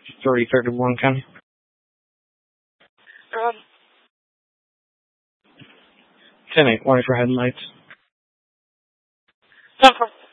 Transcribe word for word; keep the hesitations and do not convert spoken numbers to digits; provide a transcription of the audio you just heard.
three thirty-one County. Um, ten eight, wire for headlights. ten four.